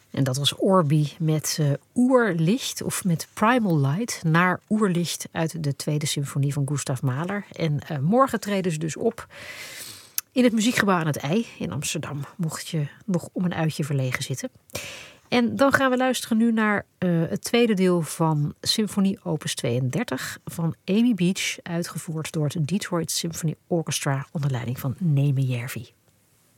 En dat was Orbi met Oerlicht of met Primal Light naar Oerlicht uit de tweede symfonie van Gustav Mahler. En morgen treden ze dus op in het Muziekgebouw aan het IJ in Amsterdam, mocht je nog om een uitje verlegen zitten. En dan gaan we luisteren nu naar het tweede deel van Symfonie Opus 32 van Amy Beach, uitgevoerd door het Detroit Symphony Orchestra onder leiding van Neeme Järvi.